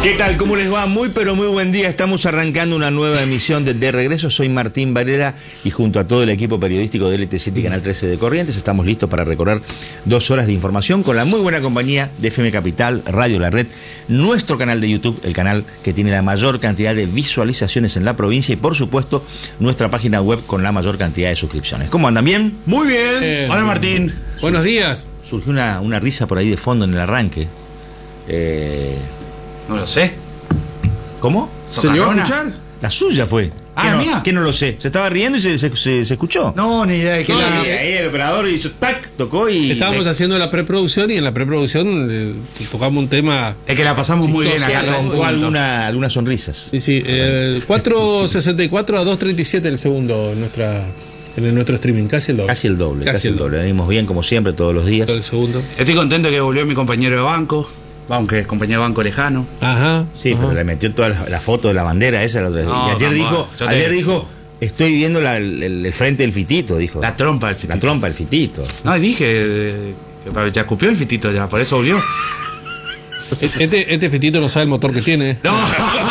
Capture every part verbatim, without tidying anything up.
¿Qué tal? ¿Cómo les va? Muy pero muy buen día. Estamos arrancando una nueva emisión de De Regreso. Soy Martín Varela y junto a todo el equipo periodístico de L T siete y Canal trece de Corrientes estamos listos para recorrer dos horas de información con la muy buena compañía de F M Capital, Radio La Red, nuestro canal de YouTube, el canal que tiene la mayor cantidad de visualizaciones en la provincia y por supuesto nuestra página web con la mayor cantidad de suscripciones. ¿Cómo andan? ¿Bien? Muy bien. Eh, Hola Martín. Buenos días. Surgió una, una risa por ahí de fondo en el arranque. Eh... No lo sé. ¿Cómo? ¿Se llegó a escuchar? La suya fue. Ah, ¿Qué no, mía. ¿Qué no lo sé? Se estaba riendo y se, se, se, se escuchó. No, ni idea de qué No, la... y ahí el operador hizo tac, tocó y... Estábamos me- haciendo la preproducción y en la preproducción eh, tocamos un tema. Es que la pasamos muy bien Chistoso, acá. arrancó con alguna, algunas sonrisas. Sí, sí, eh, cuatro sesenta y cuatro a dos treinta y siete el segundo en nuestra en el- nuestro streaming, casi el doble. Casi el doble, casi, Casi el el doble. Venimos bien como siempre todos los días. El segundo. Estoy contento que volvió mi compañero de banco, aunque es compañero de banco lejano. Ajá. Sí, ajá. pero le metió toda la, la foto de la bandera esa la otra vez. No, y ayer tampoco. dijo, Yo te- ayer dijo, estoy viendo la- el, el frente del fitito, dijo. La trompa del fitito. La trompa del fitito. No, y dije eh, que ya cupió el fitito ya, por eso volvió. Este, este fetito no sabe el motor que tiene. No.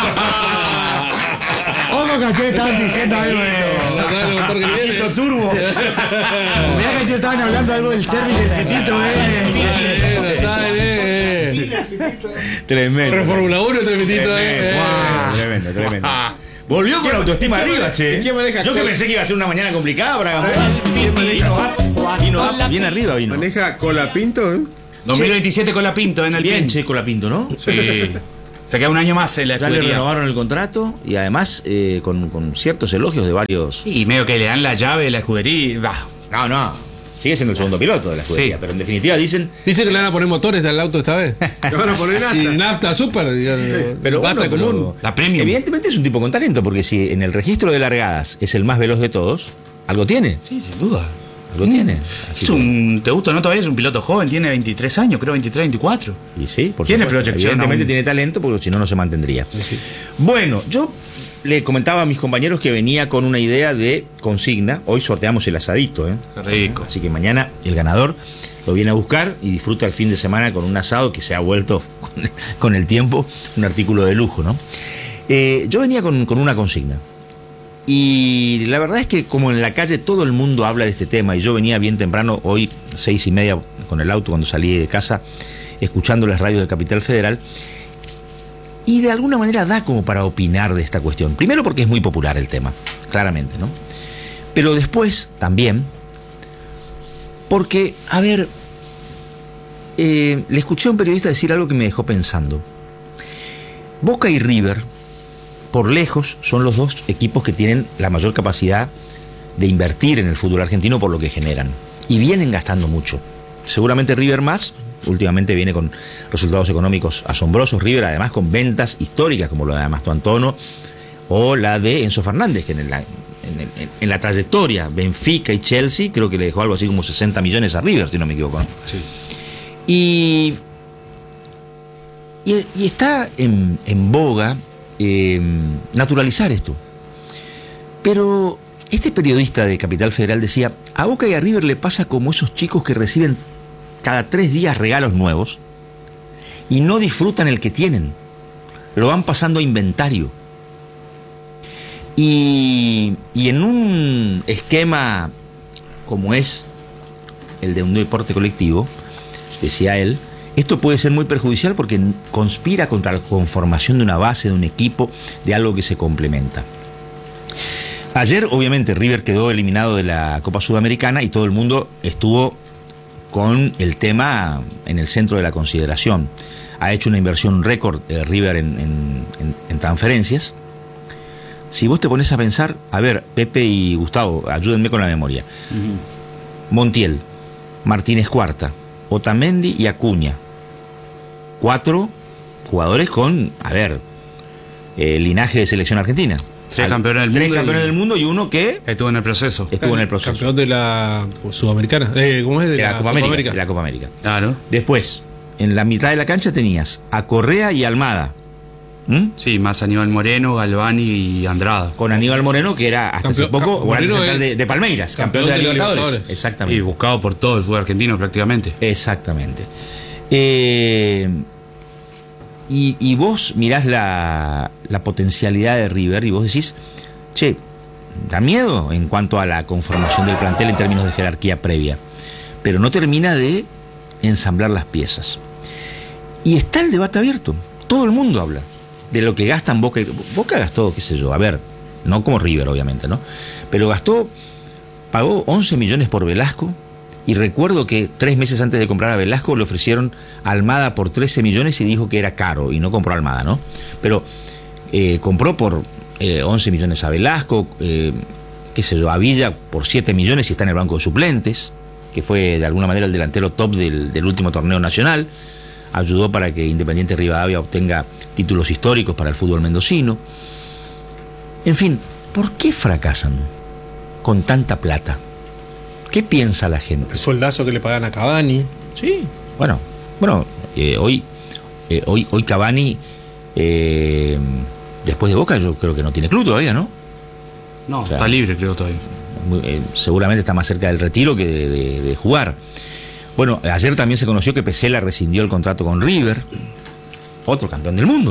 Ojo, caché, estaban diciendo algo de. No sabe el motor que tiene. Fitito turbo. Mirá, caché, estaban hablando algo del service del fetito, eh. Eh, no sabe, eh, eh. Tremendo. Pero Fórmula uno este fetito, eh. eh. Tremendo, tremendo. Volvió con la autoestima arriba, che. ¿Quién maneja? Yo que pensé que iba a ser una mañana complicada para Vino up, vino up, bien arriba vino. Maneja Colapinto, ¿eh? dos mil veintisiete con la Pinto en el Bien, PIN. Checo la Pinto, ¿no? Sí. Se queda un año más en la Ya le escudería. renovaron el contrato y además eh, con, con ciertos elogios de varios. Y medio que le dan la llave de la escudería. Bah. No, no. Sigue siendo el segundo piloto de la escudería, Sí. pero en definitiva dicen. Dice que le van a poner motores al auto esta vez. Le van a poner nafta. Y nafta super, digamos, Pero basta bueno, común. pero- La premium. Evidentemente es un tipo con talento, porque si en el registro de largadas es el más veloz de todos, algo tiene. Sí, sin duda. Algo tiene. Así Es un, te gusta o no todavía, es un piloto joven, tiene veintitrés años, creo veintitrés, veinticuatro. que- y sí, por Tiene supuesto. proyección Evidentemente aún. tiene talento, porque si no, no se mantendría. Bueno, yo le comentaba a mis compañeros que venía con una idea de consigna. Hoy sorteamos el asadito, ¿eh? Qué rico. Así que mañana el ganador lo viene a buscar y disfruta el fin de semana con un asado que se ha vuelto con el tiempo un artículo de lujo, ¿no? Eh, yo venía con, con una consigna. Y la verdad es que como en la calle todo el mundo habla de este tema y yo venía bien temprano, hoy seis y media con el auto cuando salí de casa, escuchando las radios de Capital Federal, y de alguna manera da como para opinar de esta cuestión. Primero porque es muy popular el tema, claramente, ¿no? Pero después también porque, a ver, eh, le escuché a un periodista decir algo que me dejó pensando. Boca y River, por lejos, son los dos equipos que tienen la mayor capacidad de invertir en el fútbol argentino por lo que generan. Y vienen gastando mucho. Seguramente River más, últimamente viene con resultados económicos asombrosos. River además con ventas históricas como la de Amasto Antono o la de Enzo Fernández, que en la, en, en- en la trayectoria Benfica y Chelsea creo que le dejó algo así como sesenta millones a River, si no me equivoco, ¿no? Sí. Y, y, y está en, en boga eh, naturalizar esto. Pero este periodista de Capital Federal decía, a Boca y a River le pasa como esos chicos que reciben cada tres días regalos nuevos y no disfrutan el que tienen. Lo van pasando a inventario. Y, y en un esquema como es el de un deporte colectivo, decía él, esto puede ser muy perjudicial porque conspira contra la conformación de una base, de un equipo, de algo que se complementa. Ayer, obviamente, River quedó eliminado de la Copa Sudamericana y todo el mundo estuvo con el tema en el centro de la consideración. Ha hecho una inversión récord eh, River en, en, en, en transferencias. Si vos te pones a pensar, a ver, Pepe y Gustavo, ayúdenme con la memoria. Uh-huh. Montiel, Martínez Cuarta, Otamendi y Acuña. Cuatro jugadores con, a ver, eh, linaje de selección argentina. Tres Al- campeones del Tres mundo campeones y- del mundo y uno que Estuvo en el proceso. estuvo en el proceso. Campeón de la Sudamericana. Eh, ¿Cómo es? De, De la Copa América. De la Copa América. Claro. Después, en la mitad de la cancha tenías a Correa y Almada. ¿Mm? Sí, más Aníbal Moreno, Galvani y Andrada. Con Aníbal Moreno, que era hasta hace Campeón- poco Cam- volante Moreno central es de, de Palmeiras, campeón, campeón de la de la Libertadores. Libertadores. Y Exactamente. buscado por todo el fútbol argentino prácticamente. Exactamente. Eh, y, y vos mirás la, la potencialidad de River y vos decís, che, da miedo en cuanto a la conformación del plantel en términos de jerarquía previa, pero no termina de ensamblar las piezas. Y está el debate abierto. Todo el mundo habla de lo que gastan Boca. Boca gastó, qué sé yo, a ver, no como River, obviamente, ¿no? Pero gastó, pagó once millones por Velasco. Y recuerdo que tres meses antes de comprar a Velasco le ofrecieron a Almada por trece millones y dijo que era caro y no compró a Almada, ¿no? Pero eh, compró por eh, once millones a Velasco, eh, qué sé yo, a Villa por siete millones y está en el banco de suplentes, que fue de alguna manera el delantero top del, del último torneo nacional. Ayudó para que Independiente Rivadavia obtenga títulos históricos para el fútbol mendocino. En fin, ¿por qué fracasan con tanta plata? ¿Qué piensa la gente? El soldazo que le pagan a Cavani. Sí, bueno, bueno, eh, hoy, eh, hoy, hoy Cavani, eh, después de Boca, yo creo que no tiene club todavía, ¿no? No, O sea, está libre, creo, todavía. Eh, seguramente está más cerca del retiro que de, de, de jugar. Bueno, ayer también se conoció que Pesela rescindió el contrato con River, otro campeón del mundo,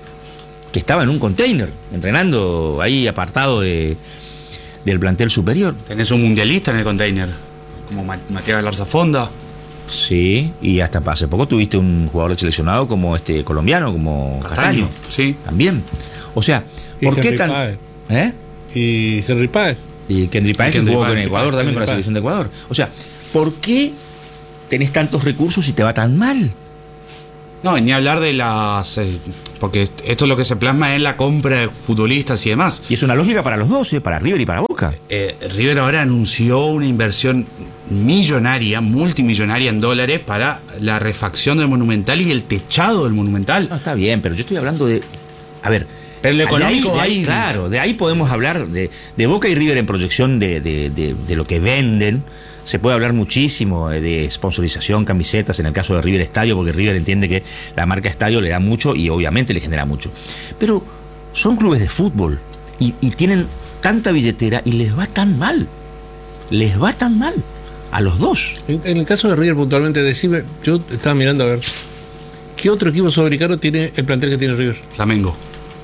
que estaba en un container, entrenando ahí apartado de, del plantel superior. Tenés un mundialista en el container, como Ma- Matías Galarza Fonda. Sí, y hasta hace poco tuviste un jugador seleccionado como este colombiano, como Castaño. Castaño, sí. También. O sea, Y ¿por qué Henry tan...? Páez. ¿Eh? Y Henry Páez. Y Kendry Páez Kendry jugó Páez, con Ecuador Páez, también, con la Kendry selección de Ecuador. O sea, ¿por qué tenés tantos recursos y te va tan mal? No, ni hablar de las... eh, porque esto es lo que se plasma en la compra de futbolistas y demás. Y es una lógica para los dos, ¿eh? Para River y para Boca. Eh, River ahora anunció una inversión millonaria, multimillonaria en dólares para la refacción del Monumental y el techado del Monumental. No, está bien, pero yo estoy hablando de... A ver... Pero lo de económico ahí, de ahí, hay- claro, de ahí podemos hablar de, de Boca y River en proyección de, de, de, de lo que venden. Se puede hablar muchísimo de sponsorización, camisetas, en el caso de River Estadio, porque River entiende que la marca Estadio le da mucho y obviamente le genera mucho. Pero son clubes de fútbol y, y tienen tanta billetera y les va tan mal. Les va tan mal a los dos. En, en el caso de River puntualmente, decime, yo estaba mirando a ver, ¿qué otro equipo sudamericano tiene el plantel que tiene River? Flamengo.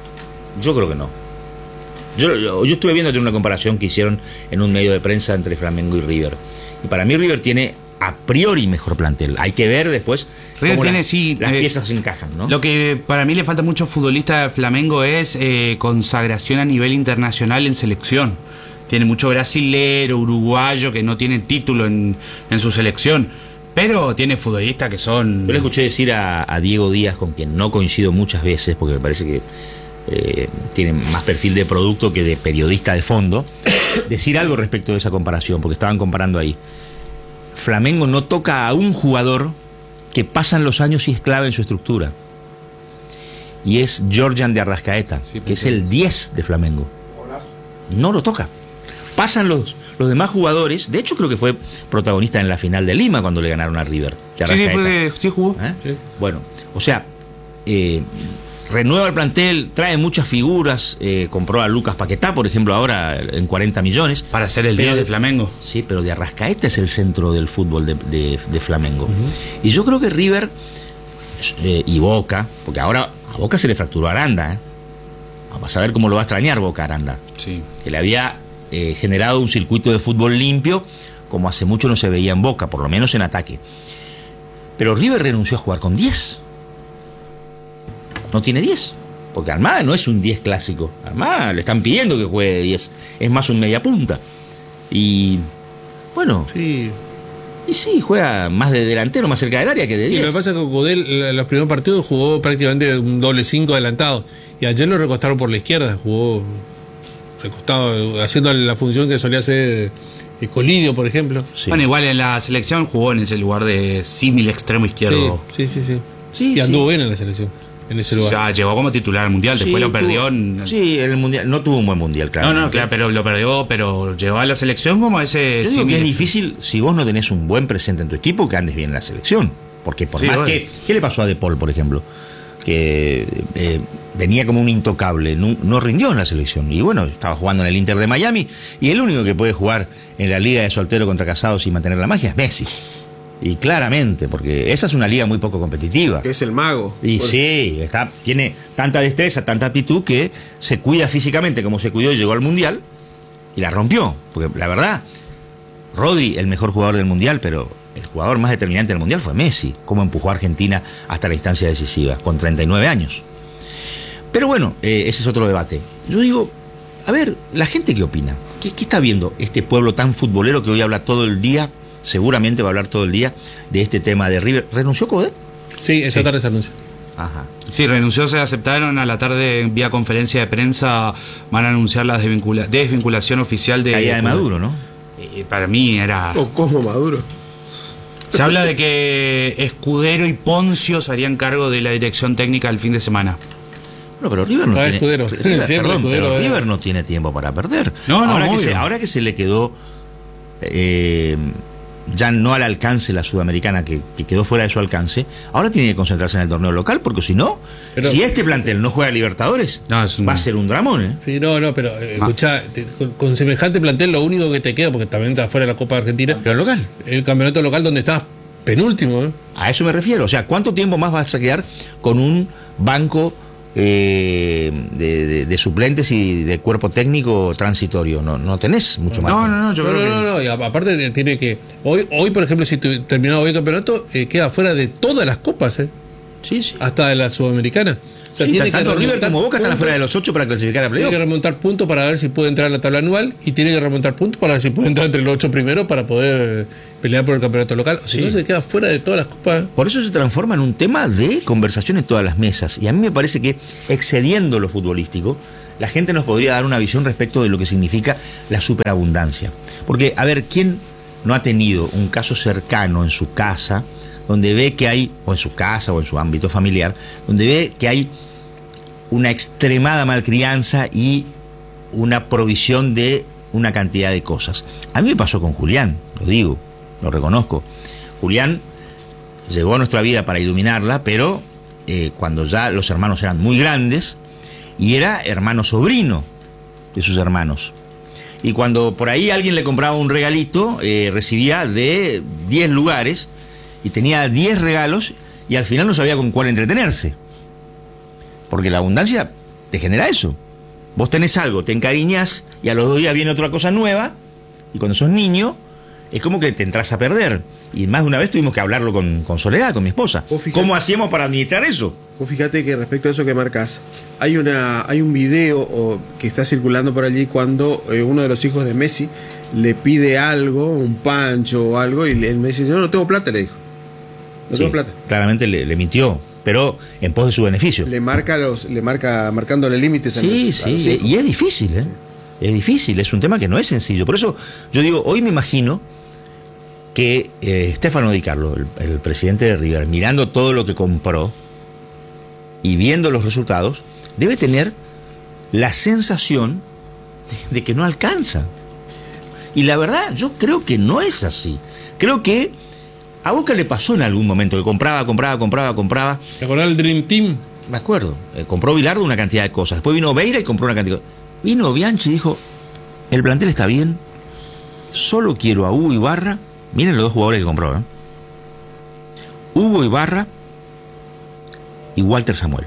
Yo creo que no. Yo, yo, yo estuve viendo una comparación que hicieron en un medio de prensa entre Flamengo y River. Y para mí River tiene a priori mejor plantel. Hay que ver después River cómo tiene, las, sí, las eh, piezas se encajan, ¿no? Lo que para mí le falta mucho futbolista de Flamengo es eh, consagración a nivel internacional en selección. Tiene mucho brasilero, uruguayo que no tienen título en, en su selección. Pero tiene futbolistas que son... Yo le escuché decir a, a Diego Díaz, con quien no coincido muchas veces, porque me parece que eh, tiene más perfil de producto que de periodista de fondo, decir algo respecto de esa comparación, porque estaban comparando ahí. Flamengo no toca a un jugador que pasan los años y es clave en su estructura. Y es Georgian de Arrascaeta, Sí, que es el diez de Flamengo. No lo toca. Pasan los, los demás jugadores. De hecho, creo que fue protagonista en la final de Lima cuando le ganaron a River. de Sí, sí, Arrascaeta. fue, sí jugó. ¿Eh? Sí. Bueno, o sea, eh, renueva el plantel, trae muchas figuras, eh, compró a Lucas Paquetá, por ejemplo, ahora en cuarenta millones. Para ser el Pero diez de de- Flamengo. Sí, pero de Arrascaeta es el centro del fútbol de, de- de Flamengo. Y yo creo que River eh, y Boca, porque ahora a Boca se le fracturó Aranda, ¿eh? Vamos a ver cómo lo va a extrañar Boca a Aranda, Sí. que le había eh, generado un circuito de fútbol limpio como hace mucho no se veía en Boca, por lo menos en ataque. Pero River renunció a jugar con diez. No tiene diez. Porque Almada no es un diez clásico. Almada le están pidiendo que juegue de diez. Es más un media punta. Y bueno, Sí. y sí, juega más de delantero, más cerca del área que de Y lo que diez. pasa es que Godel en los primeros partidos jugó prácticamente un doble cinco adelantado. Y ayer lo recostaron por la izquierda, jugó recostado, haciendo la función que solía hacer eh, Colidio, por ejemplo. Sí. Bueno, igual en la selección jugó en ese lugar de símil extremo izquierdo. Sí, sí, sí, sí. Sí, y anduvo sí. bien en la selección, en ese lugar. Ya llegó como titular al mundial, Sí, después lo tuvo- perdió. En... Sí, en el mundial. No tuvo un buen mundial, claro. No, no, claro, pero lo perdió, pero llegó a la selección como ese Yo digo que símil- es difícil, si vos no tenés un buen presente en tu equipo, que andes bien en la selección. Porque por Sí, más bueno. que... ¿Qué le pasó a De Paul, por ejemplo? Que eh, venía como un intocable, no, no rindió en la selección. Y bueno, estaba jugando en el Inter de Miami, y el único que puede jugar en la liga de soltero contra casados y mantener la magia es Messi. Y claramente, porque esa es una liga muy poco competitiva. Que es el mago. Y Por- sí, está, tiene tanta destreza, tanta aptitud que se cuida físicamente como se cuidó y llegó al Mundial y la rompió. Porque la verdad, Rodri, el mejor jugador del Mundial, pero el jugador más determinante del Mundial fue Messi. Cómo empujó a Argentina hasta la instancia decisiva, con treinta y nueve años. Pero bueno, eh, ese es otro debate. Yo digo, a ver, ¿la gente qué opina? ¿Qué, qué está viendo este pueblo tan futbolero que hoy habla todo el día? Seguramente va a hablar todo el día de este tema de River. ¿Renunció Coudet? Sí, esta Sí. tarde se anuncia. Ajá. Sí, renunció, se aceptaron. A la tarde, vía conferencia de prensa, van a anunciar la desvincula- desvinculación oficial de. Caída de Maduro, ¿no? Eh, para mí era. O como Maduro. Se habla de que Escudero y Poncio se harían cargo de la dirección técnica el fin de semana. Bueno, pero River no Ah, tiene. Escudero. River, Siempre perdón, Escudero, pero eh. River no tiene tiempo para perder. No, no, ahora, que obvio. se, ahora que se le quedó eh, ya no al alcance la Sudamericana, que, que quedó fuera de su alcance, ahora tiene que concentrarse en el torneo local, porque si no, Pero- si este plantel no juega Libertadores, No, es un- va a ser un dramón, ¿eh? Sí, no, no, pero eh, escuchá, te- con, con semejante plantel lo único que te queda, porque también está fuera de la Copa de Argentina, Pero local. el campeonato local donde estás penúltimo, ¿eh? A eso me refiero. O sea, ¿cuánto tiempo más vas a quedar con un banco eh, de, de- de suplentes y de cuerpo técnico transitorio? No, no tenés mucho más. No, no, no, yo No, creo no, que. no, no, y a- aparte de- tiene que. Hoy, hoy por ejemplo, si tu- terminado hoy el campeonato, eh, queda fuera de todas las copas, ¿eh? Sí, sí. Hasta de la Sudamericana. O sea, Sí, tiene que tanto River remontar como Boca están puntos, afuera de los ocho para clasificar a Tiene que playoff. remontar puntos para ver si puede entrar a la tabla anual y tiene que remontar puntos para ver si puede entrar entre los ocho primeros para poder pelear por el campeonato local. O si Sí. no, se queda fuera de todas las copas. Por eso se transforma en un tema de conversación en todas las mesas. Y a mí me parece que, excediendo lo futbolístico, la gente nos podría dar una visión respecto de lo que significa la superabundancia. Porque, a ver, ¿quién no ha tenido un caso cercano en su casa, donde ve que hay, o en su casa o en su ámbito familiar, donde ve que hay una extremada malcrianza y una provisión de una cantidad de cosas? A mí me pasó con Julián, lo digo, lo reconozco. Julián llegó a nuestra vida para iluminarla, pero eh, cuando ya los hermanos eran muy grandes, y era hermano sobrino de sus hermanos. Y cuando por ahí alguien le compraba un regalito, eh, recibía de diez lugares, y tenía diez regalos, y al final no sabía con cuál entretenerse. Porque la abundancia te genera eso. Vos tenés algo, te encariñas, y a los dos días viene otra cosa nueva, y cuando sos niño, es como que te entras a perder. Y más de una vez tuvimos que hablarlo con, con Soledad, con mi esposa. Vos fijate- ¿Cómo hacíamos para administrar eso? Vos fíjate que respecto a eso que marcas, hay una hay un video o, que está circulando por allí cuando eh, uno de los hijos de Messi le pide algo, un pancho o algo, y el Messi dice, no, no tengo plata, le dijo. No Sí, tengo plata. claramente le, le mintió, pero en pos de su beneficio. Le marca los, le marca marcándole límites a Sí, los- a los sí, hijos. y es difícil, ¿eh? Es difícil, es un tema que no es sencillo. Por eso yo digo, hoy me imagino que eh, Stefano Di Carlo, el, el presidente de River, mirando todo lo que compró y viendo los resultados, debe tener la sensación de, de que no alcanza. Y la verdad, yo creo que no es así. Creo que a Boca le pasó en algún momento que compraba, compraba, compraba, compraba. ¿Te acordás del Dream Team? Me acuerdo, eh, compró Bilardo una cantidad de cosas. Después vino Beira y compró una cantidad de cosas. Vino Bianchi y dijo, el plantel está bien, solo quiero a Hugo Ibarra. Miren los dos jugadores que compró, ¿eh? Hugo Ibarra y Walter Samuel.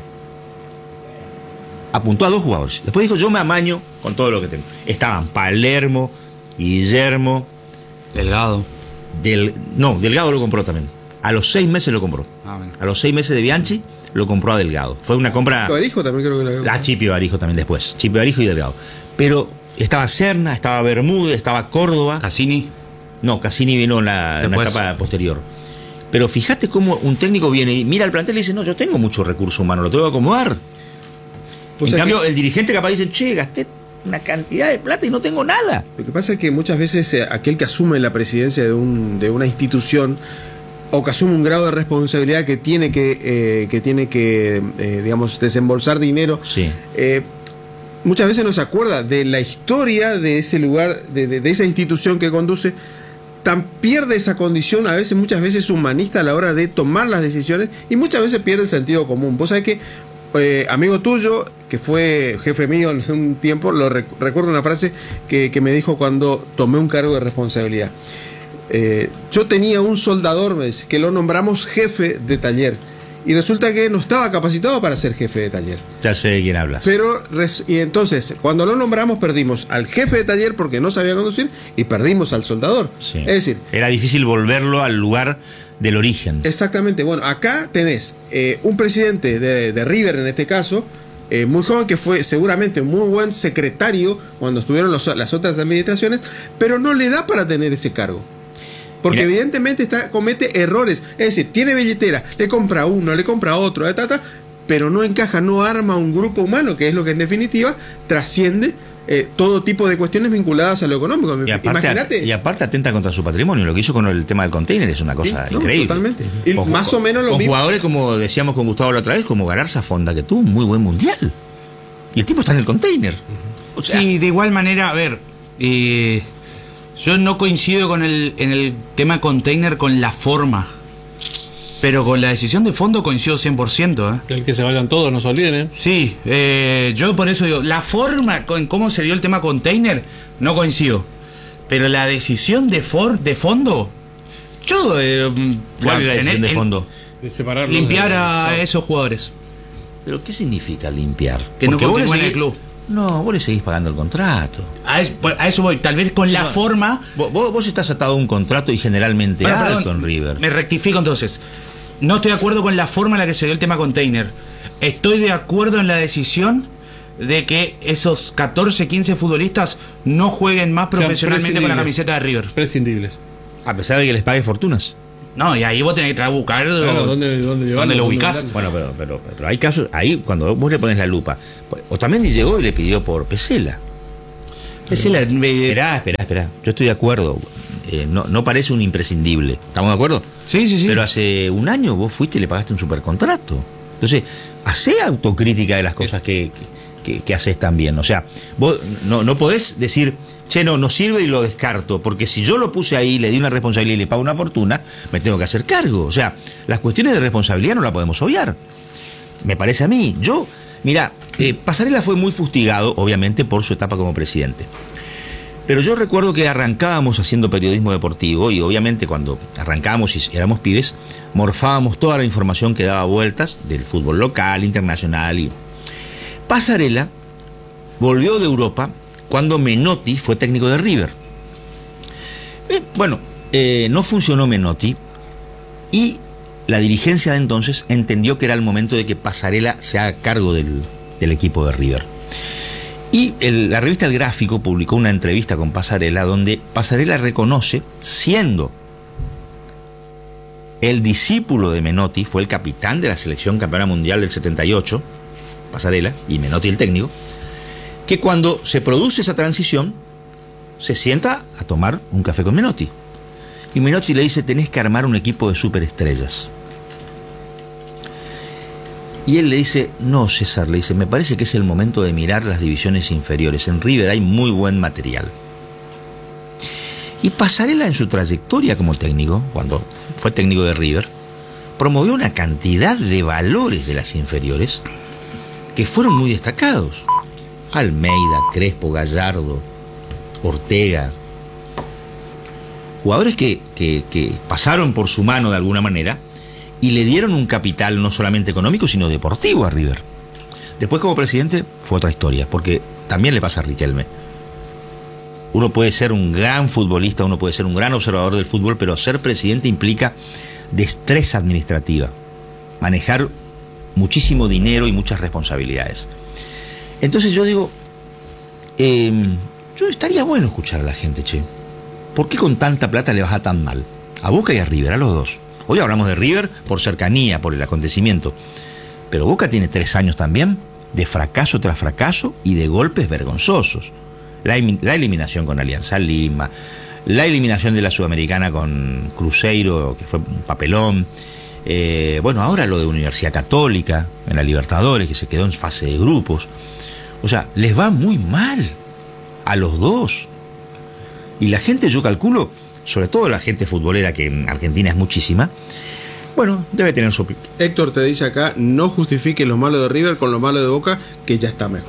Apuntó a dos jugadores. Después dijo, yo me amaño con todo lo que tengo. Estaban Palermo, Guillermo, Delgado. del, no, Delgado lo compró también. A los seis meses lo compró. Ah, bueno. A los seis meses de Bianchi lo compró a Delgado. Fue una compra... Barijo también creo que lo La Chipi Barijo también después. Chipi Barijo y Delgado. Pero estaba Serna, estaba Bermúdez, estaba Córdoba. Cassini. No, Cassini vino en la, en la Después. etapa posterior. Pero fíjate cómo un técnico viene y mira al plantel y dice, no, yo tengo mucho recurso humano, lo tengo que acomodar. Vos En sabés cambio, que- el dirigente capaz dice, che, gasté una cantidad de plata y no tengo nada. Lo que pasa es que muchas veces eh, aquel que asume la presidencia de, un, de una institución o que asume un grado de responsabilidad que tiene que, eh, que, tiene que eh, digamos, desembolsar dinero, Sí. eh, muchas veces no se acuerda de la historia de ese lugar, de, de- de esa institución que conduce, tan pierde esa condición, a veces, muchas veces humanista a la hora de tomar las decisiones y muchas veces pierde el sentido común. Vos sabés que, eh, amigo tuyo, que fue jefe mío en un tiempo, lo rec- recuerdo una frase que, que me dijo cuando tomé un cargo de responsabilidad. Eh, yo tenía un soldador, me dice, que lo nombramos jefe de taller. Y resulta que no estaba capacitado para ser jefe de taller. Ya sé de quién hablas. Pero, res- y entonces, cuando lo nombramos, perdimos al jefe de taller porque no sabía conducir y perdimos al soldador. Sí. Es decir, Era difícil volverlo al lugar del origen. exactamente. Bueno, acá tenés eh, un presidente de, de River, en este caso, eh, muy joven, que fue seguramente un muy buen secretario cuando estuvieron los- las otras administraciones, pero no le da para tener ese cargo. Porque Mira. evidentemente está, comete errores. Es decir, tiene billetera, le compra uno, le compra otro, ta, ta, pero no encaja, no arma un grupo humano, que es lo que en definitiva trasciende eh, todo tipo de cuestiones vinculadas a lo económico. Y aparte, Imagínate. y aparte atenta contra su patrimonio. Lo que hizo con el tema del container es una cosa Sí, no, increíble. totalmente. Y Con- más o menos lo con mismo. jugadores, como decíamos con Gustavo la otra vez, como Galarza Fonda, que tuvo un muy buen mundial. Y el tipo está en el container. O sea, Sí, de igual manera, a ver, eh, yo no coincido con el, en el tema container con la forma, pero con la decisión de fondo coincido cien por ciento. ¿eh? El que se vayan todos, no se olviden, ¿eh? Sí, eh, yo por eso digo, la forma con cómo se dio el tema container, no coincido, pero la decisión de, for, de fondo, yo... Eh, ¿cuál es la en- decisión de en- fondo? De separarlos. Limpiar de- a Chao. esos jugadores. ¿Pero qué significa limpiar? Que no Porque vos le continúen en el seguís- club. No, vos le seguís pagando el contrato. A, es- a eso voy, tal vez con la no. forma... Vos, vos- vos estás atado a un contrato y generalmente Bueno, alto perdón, en River. Me rectifico entonces. No estoy de acuerdo con la forma en la que se dio el tema container. Estoy de acuerdo en la decisión de que esos catorce, quince futbolistas no jueguen más Sean profesionalmente con la prescindibles. camiseta de River. Prescindibles. A pesar de que les pague fortunas. No, y ahí vos tenés que buscar Claro, ¿dónde, dónde, llevarlos, lo dónde ubicás. mandarlos? Bueno, pero, pero, pero hay casos, ahí cuando vos le pones la lupa. Otamendi llegó y le pidió por Pesela. Esa es la- eh, Esperá, esperá, esperá. Yo estoy de acuerdo. Eh, no, no parece un imprescindible. ¿Estamos de acuerdo? Sí, sí, sí. Pero hace un año vos fuiste y le pagaste un supercontrato. Entonces, hacé autocrítica de las cosas que, que, que, que haces también. O sea, vos no, no podés decir, che, no, no sirve y lo descarto. Porque si yo lo puse ahí, le di una responsabilidad y le pago una fortuna, me tengo que hacer cargo. O sea, las cuestiones de responsabilidad no las podemos obviar. Me parece a mí. Yo, mira, eh, Pasarela fue muy fustigado, obviamente, por su etapa como presidente. Pero yo recuerdo que arrancábamos haciendo periodismo deportivo y obviamente cuando arrancábamos y éramos pibes, morfábamos toda la información que daba vueltas del fútbol local, internacional. Y Pasarela volvió de Europa cuando Menotti fue técnico de River. Eh, bueno, eh, no funcionó Menotti y la dirigencia de entonces entendió que era el momento de que Pasarela se haga cargo del, del equipo de River. Y el, la revista El Gráfico publicó una entrevista con Pasarela donde Pasarela reconoce, siendo el discípulo de Menotti, fue el capitán de la selección campeona mundial del setenta y ocho, Pasarela, y Menotti el técnico, que cuando se produce esa transición, se sienta a tomar un café con Menotti. Y Menotti le dice, tenés que armar un equipo de superestrellas. Y él le dice, no, César, le dice, me parece que es el momento de mirar las divisiones inferiores. En River hay muy buen material. Y Pasarela en su trayectoria como técnico, cuando fue técnico de River, promovió una cantidad de valores de las inferiores que fueron muy destacados. Almeida, Crespo, Gallardo, Ortega. Jugadores que, que, que pasaron por su mano de alguna manera y le dieron un capital no solamente económico, sino deportivo a River. Después, como presidente, fue otra historia, porque también le pasa a Riquelme. Uno puede ser un gran futbolista, uno puede ser un gran observador del fútbol, pero ser presidente implica destreza administrativa, manejar muchísimo dinero y muchas responsabilidades. Entonces yo digo, eh, yo estaría bueno escuchar a la gente, che. ¿Por qué con tanta plata le baja tan mal? A Boca y a River, a los dos. Hoy hablamos de River por cercanía, por el acontecimiento. Pero Boca tiene tres años también de fracaso tras fracaso y de golpes vergonzosos. La, la eliminación con Alianza Lima, la eliminación de la Sudamericana con Cruzeiro, que fue un papelón. Eh, bueno, ahora lo de Universidad Católica en la Libertadores, que se quedó en fase de grupos. O sea, les va muy mal a los dos. Y la gente, yo calculo, sobre todo la gente futbolera, que en Argentina es muchísima, bueno, debe tener su opinión. Héctor te dice acá, no justifique lo malo de River con lo malo de Boca, que ya está mejor.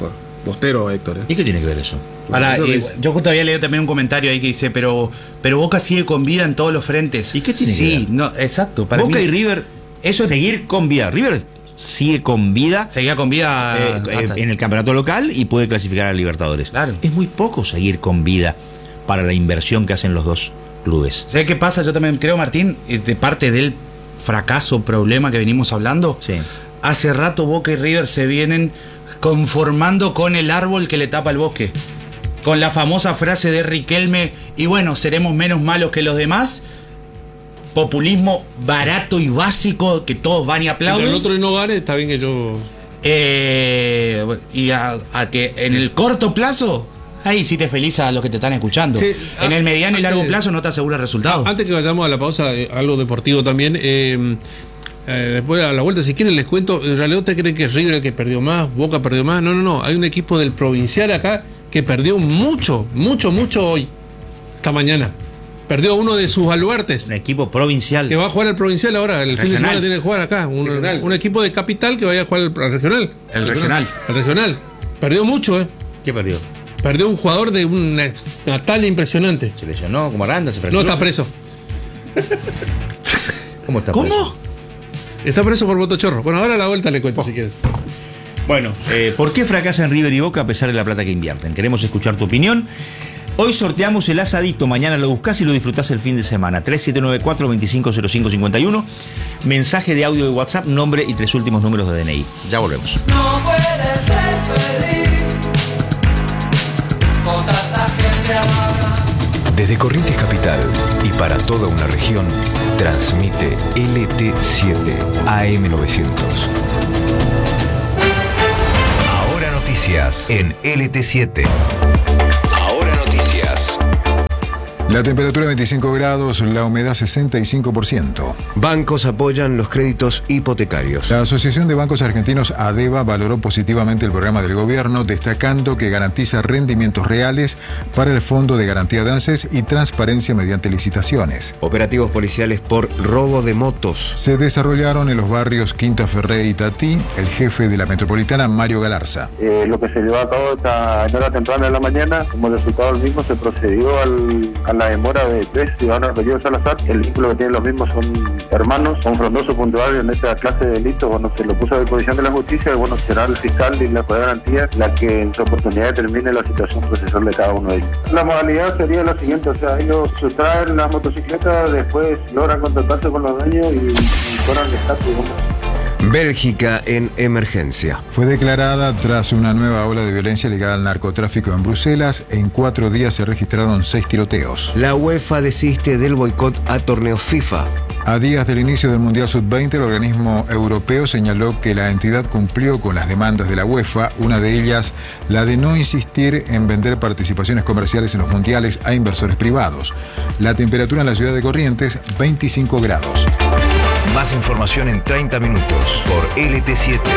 Postero, Héctor. ¿eh? ¿Y qué tiene que ver eso? Ahora, Yo creo que eh, es- yo justo había leído también un comentario ahí que dice, pero, pero Boca sigue con vida en todos los frentes. ¿Y qué tiene que sí, ver? no, exacto. Para Boca mí, y River, eso es- seguir con vida. River sigue con vida seguía con vida eh, eh, hasta- en el campeonato local y puede clasificar a Libertadores. Claro. Es muy poco seguir con vida para la inversión que hacen los dos clubes. ¿Sabes qué pasa? Yo también creo, Martín, eh, de parte del fracaso, problema que venimos hablando, Sí. hace rato Boca y River se vienen conformando con el árbol que le tapa el bosque. Con la famosa frase de Riquelme, y bueno, seremos menos malos que los demás. Populismo barato y básico que todos van y Mientras aplauden. el otro no gane, está bien que yo. Eh, y a, a que en el corto plazo, ahí sí te feliz a los que te están escuchando. Sí, en el ah, mediano y largo antes- plazo no te asegura resultados. Antes que vayamos a la pausa, eh, algo deportivo también. eh, eh, después a la vuelta, si quieren les cuento. En realidad, ¿ustedes creen que es River el que perdió más? ¿Boca perdió más? No, no, no. Hay un equipo del Provincial acá que perdió mucho, mucho, mucho hoy. Esta mañana. Perdió uno de sus baluartes. Un equipo provincial. Que va a jugar al Provincial ahora. El fin de Regional. semana tiene que jugar acá. Un, Regional. un equipo de capital que vaya a jugar al, al regional. El regional. El regional. Perdió mucho, ¿eh? ¿Qué perdió? Perdió un jugador de una, una talla impresionante. Se lesionó como Aranda, se No fracturó. está preso. ¿Cómo está ¿Cómo? preso? Está preso por votochorro. Bueno, ahora a la vuelta le cuento si quieres. Bueno, eh, ¿por qué fracasan River y Boca a pesar de la plata que invierten? Queremos escuchar tu opinión. Hoy sorteamos el asadito, mañana lo buscás y lo disfrutás el fin de semana. tres siete nueve cuatro, dos cinco cero cinco cinco uno. Mensaje de audio de WhatsApp, nombre y tres últimos números de D N I. Ya volvemos. No puedes ser feliz con tanta gente amada. Desde Corrientes Capital y para toda una región, transmite L T siete A M novecientos. Ahora noticias en L T siete. Ahora noticias. La temperatura veinticinco grados, la humedad sesenta y cinco por ciento. Bancos apoyan los créditos hipotecarios. La Asociación de Bancos Argentinos ADEBA valoró positivamente el programa del gobierno, destacando que garantiza rendimientos reales para el Fondo de Garantía de ANSES y transparencia mediante licitaciones. Operativos policiales por robo de motos. Se desarrollaron en los barrios Quinta Ferré y Tatí. El jefe de la metropolitana, Mario Galarza. Eh, lo que se llevó a cabo esta en hora temprana de la mañana, como resultado del mismo se procedió al, a la demora de tres ciudadanos apellidos Salazar. El vínculo que tienen los mismos son hermanos, son frondosos puntuales en esta clase de delitos. Bueno, se lo puso a disposición de la justicia y bueno, será el fiscal y la juez de garantía la que en su oportunidad determine la situación procesal de cada uno de ellos. La modalidad sería la siguiente, o sea, ellos sustraen las motocicletas, después logran contactarse con los dueños y, y cobran el estatus, digamos. Bélgica en emergencia. Fue declarada tras una nueva ola de violencia ligada al narcotráfico en Bruselas. En cuatro días se registraron seis tiroteos. La UEFA desiste del boicot a torneos FIFA. A días del inicio del Mundial sub veinte, el organismo europeo señaló que la entidad cumplió con las demandas de la UEFA, una de ellas la de no insistir en vender participaciones comerciales en los mundiales a inversores privados. La temperatura en la ciudad de Corrientes, veinticinco grados. Más información en treinta minutos por L T siete.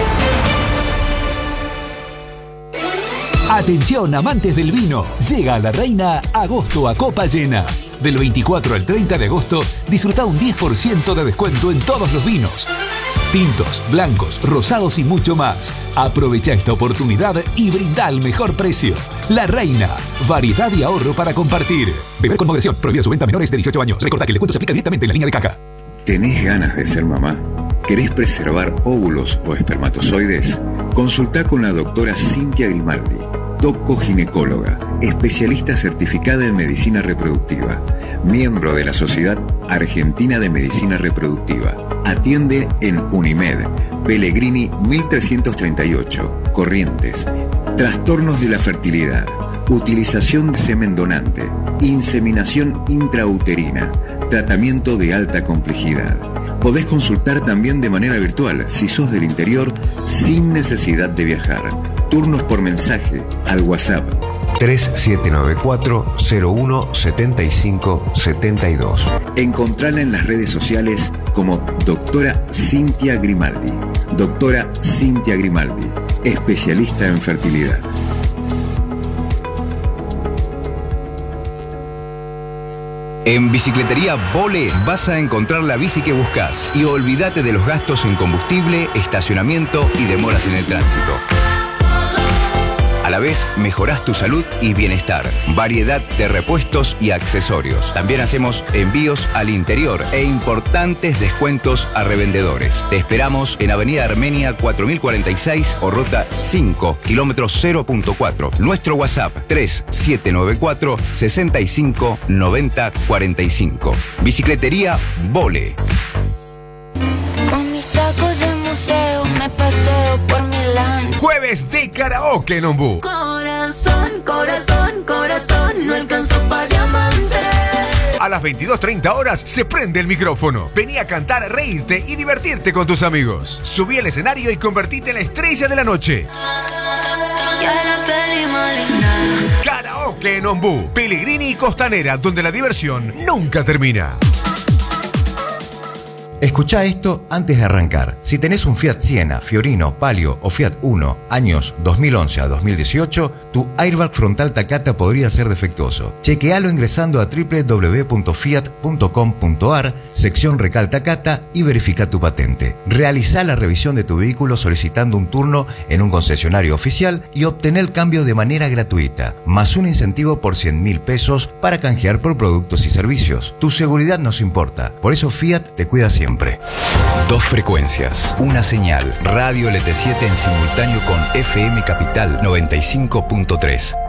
Atención, amantes del vino. Llega a La Reina agosto a copa llena. Del veinticuatro al treinta de agosto, disfruta un diez por ciento de descuento en todos los vinos. Tintos, blancos, rosados y mucho más. Aprovecha esta oportunidad y brinda el mejor precio. La Reina. Variedad y ahorro para compartir. Beber con moderación. Prohibida su venta a menores de dieciocho años. Recordá que el descuento se aplica directamente en la línea de caja. ¿Tenés ganas de ser mamá? ¿Querés preservar óvulos o espermatozoides? Consultá con la doctora Cintia Grimaldi, doco-ginecóloga, especialista certificada en medicina reproductiva, miembro de la Sociedad Argentina de Medicina Reproductiva. Atiende en Unimed, Pellegrini mil trescientos treinta y ocho, Corrientes. Trastornos de la fertilidad, utilización de semen donante, inseminación intrauterina, tratamiento de alta complejidad. Podés consultar también de manera virtual si sos del interior sin necesidad de viajar. Turnos por mensaje al WhatsApp tres siete nueve cuatro cero uno siete cinco siete dos. Encontrala en las redes sociales como doctora Cintia Grimaldi. Doctora Cintia Grimaldi, especialista en fertilidad. En Bicicletería Vole vas a encontrar la bici que buscas y olvídate de los gastos en combustible, estacionamiento y demoras en el tránsito. A la vez, mejorás tu salud y bienestar. Variedad de repuestos y accesorios. También hacemos envíos al interior e importantes descuentos a revendedores. Te esperamos en Avenida Armenia cuatro mil cuarenta y seis o Ruta cinco, kilómetro cero punto cuatro. Nuestro WhatsApp tres siete nueve cuatro, seis cinco, nueve cero cuatro cinco. Bicicletería Vole. Con mis tacos de museo me paseo por Milán. Jueves de karaoke en Ombú. Corazón, corazón, corazón, no alcanzó pa' diamante. A las veintidós treinta horas se prende el micrófono. Vení a cantar, reírte y divertirte con tus amigos. Subí al escenario y convertite en la estrella de la noche. Karaoke en Ombú, Pellegrini y Costanera, donde la diversión nunca termina. Escuchá esto antes de arrancar. Si tenés un Fiat Siena, Fiorino, Palio o Fiat Uno, años dos mil once a dos mil dieciocho, tu airbag frontal Takata podría ser defectuoso. Chequealo ingresando a doble u doble u doble u punto fiat punto com punto a r, sección Recal Takata y verifica tu patente. Realizá la revisión de tu vehículo solicitando un turno en un concesionario oficial y obtener el cambio de manera gratuita, más un incentivo por cien mil pesos para canjear por productos y servicios. Tu seguridad nos importa, por eso Fiat te cuida siempre. Dos frecuencias, una señal, Radio L T siete en simultáneo con F M Capital noventa y cinco punto tres.